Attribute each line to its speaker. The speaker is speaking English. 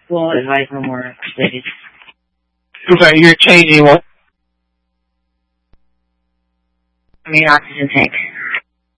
Speaker 1: We'll advise no more cities.
Speaker 2: Okay, you're changing what?
Speaker 1: I mean, oxygen tank.